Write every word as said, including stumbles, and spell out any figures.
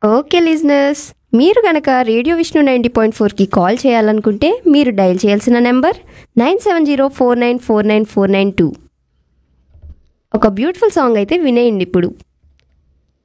Okay listeners, మీరు గనక radio Vishnu ninety point ఫోర్కి కాల్ చేయాలనుకుంటే మీరు డయల్ చేయాల్సిన number nine seven zero four nine four nine four nine two. ఒక బ్యూటిఫుల్ సాంగ్ అయితే వినేయండి ఇప్పుడు.